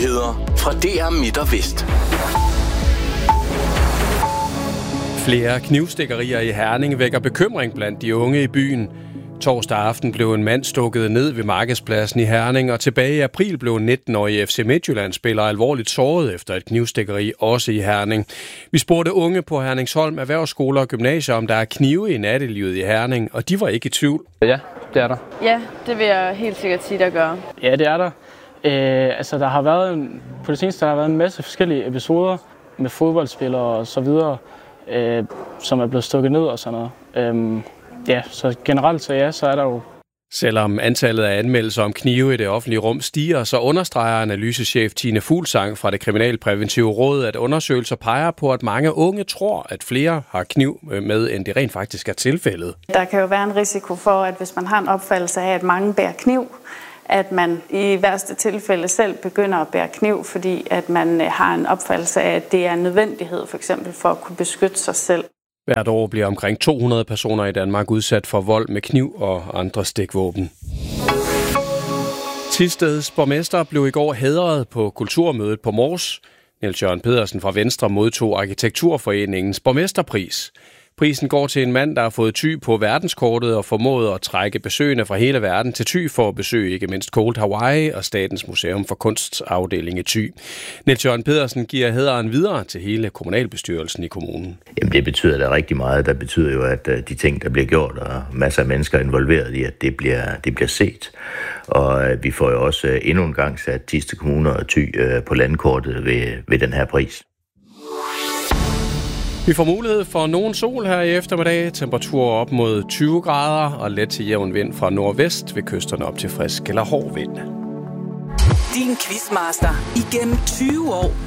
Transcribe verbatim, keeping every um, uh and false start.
Nyheder fra D R Midt og Vest. Flere knivstikkerier i Herning vækker bekymring blandt de unge i byen. Torsdag aften blev en mand stukket ned ved Markedspladsen i Herning, og tilbage i april blev en nitten-årig F C Midtjylland-spiller alvorligt såret efter et knivstikkeri også i Herning. Vi spurgte unge på Herningsholm Erhvervsskole og Gymnasier, om der er knive i nattelivet i Herning, og de var ikke i tvivl. Ja, det er der. Ja, det vil jeg helt sikkert sige, der gør. Ja, det er der. Øh, altså, der har været en, på det seneste der har været en masse forskellige episoder med fodboldspillere og så videre, øh, som er blevet stukket ned og sådan noget. Øh, Ja, så generelt så ja, så er der jo... Selvom antallet af anmeldelser om knive i det offentlige rum stiger, så understreger analysechef Tine Fuglsang fra det Kriminalpræventive Råd, at undersøgelser peger på, at mange unge tror, at flere har kniv med, end det rent faktisk er tilfældet. Der kan jo være en risiko for, at hvis man har en opfattelse af, at mange bærer kniv, at man i værste tilfælde selv begynder at bære kniv, fordi at man har en opfattelse af, at det er en nødvendighed, for eksempel for at kunne beskytte sig selv. Hvert år bliver omkring to hundrede personer i Danmark udsat for vold med kniv og andre stikvåben. Thisted borgmester blev i går hædret på kulturmødet på Mors. Niels Jørgen Pedersen fra Venstre modtog Arkitekturforeningens borgmesterpris. Prisen går til en mand, der har fået Thy på verdenskortet og formået at trække besøgende fra hele verden til Thy for at besøge ikke mindst Cold Hawaii og Statens Museum for Kunsts afdeling i Thy. Niels Jørgen Pedersen giver hæderen videre til hele kommunalbestyrelsen i kommunen. Jamen det betyder da rigtig meget. Det betyder jo, at de ting, der bliver gjort, og masser af mennesker involveret i, at det bliver, det bliver set. Og vi får jo også endnu en gang sat Thisted Kommune og Thy på landkortet ved, ved den her pris. Vi får mulighed for nogen sol her i eftermiddag. Temperaturer op mod tyve grader og let til jævn vind fra nordvest ved kysterne op til frisk eller hård vind. Din quizmaster igennem tyve år.